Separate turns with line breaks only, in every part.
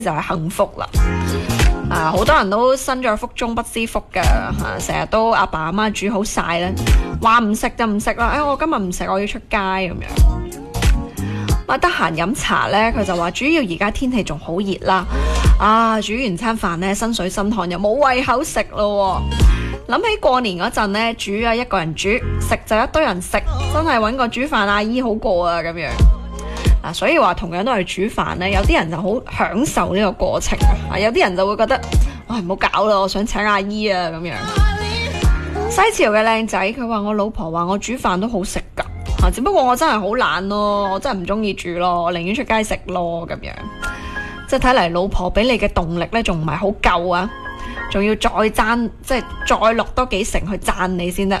就係幸福啦。好多人都身在福中不知福㗎，成日都阿爸阿媽煮好晒咧，話唔食就唔食啦。我今日唔食，我要出街咁樣。得閒飲茶咧，佢就話主要而家天氣仲好熱啦。煮完餐飯咧，身水身汗又冇胃口食咯。諗起過年嗰陣咧，煮一個人煮，食就一堆人食，真係揾個煮飯阿姨好過啊咁樣。所以話同樣都係煮飯咧，有啲人就好享受呢個過程，有啲人就會覺得，唔好搞啦，我想請阿姨啊咁樣。西潮嘅靚仔，佢話我老婆話我煮飯都好食噶，只不過我真係好懶咯，我真係唔中意煮咯，我寧願出街食咯咁樣。即係睇嚟老婆俾你嘅動力咧，仲唔係好夠啊，仲要再讚，即係再落多幾成去讚你先得。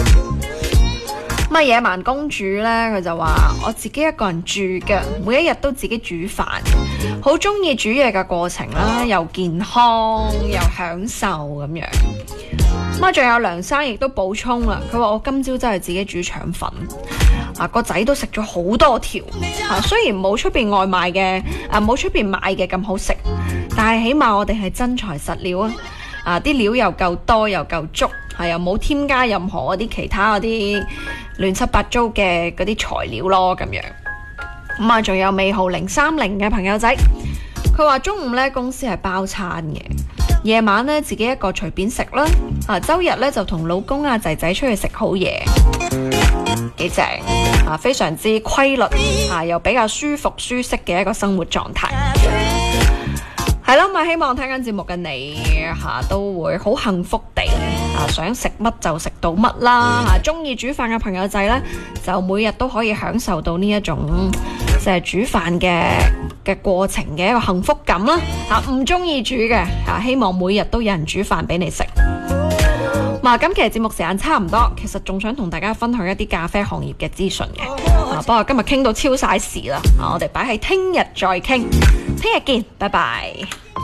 野蠻公主呢，佢就話我自己一個人住嘅，每一日都自己煮飯，好中意煮嘢嘅過程啦，又健康又享受咁樣。仲有梁生亦都補充啦，佢話我今朝真係自己煮腸粉，個仔都食咗好多條，雖然冇出邊外賣嘅，冇出邊買嘅咁好食，但係起碼我哋係真材實料啲料又夠多又夠足，又冇添加任何嗰啲其他嗰啲亂七八糟嘅嗰啲材料咯咁樣。仲有尾號030嘅朋友仔，佢話中午呢公司係包餐嘅，夜晚呢自己一個隨便食啦，周日呢就同老公仔仔出去食好嘢，幾正非常之規律又比較舒服舒適嘅一個生活狀態。係啦，希望聽緊節目嘅你都會好幸福地想食乜就食到乜啦。中意煮飯嘅朋友仔呢，就每日都可以享受到呢一種即係煮飯嘅過程嘅一個幸福感啦。唔中意煮嘅希望每日都有人煮飯俾你食。今期節目時間差唔多，其實仲想同大家分享一啲咖啡行業嘅資訊嘅，不過今日傾到超晒時啦，我哋擺喺聽日再傾，聽日見，拜拜。